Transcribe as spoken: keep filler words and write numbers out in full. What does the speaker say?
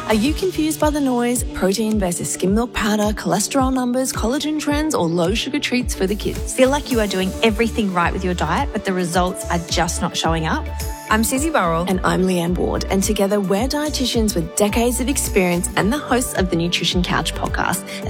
Are you confused by the noise, protein versus skim milk powder, cholesterol numbers, collagen trends, or low sugar treats for the kids? Feel like you are doing everything right with your diet, but the results are just not showing up? I'm Susie Burrell. And I'm Leanne Ward. And together we're dietitians with decades of experience and the hosts of the Nutrition Couch podcast.